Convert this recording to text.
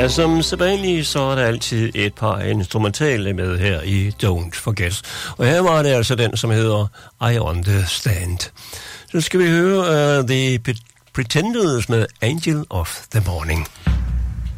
Ja, som sædvanligt, så er der altid et par instrumentale med her i Don't Forget. Og her var det altså den, som hedder I Understand. Så skal vi høre The Pretenders med Angel of the Morning.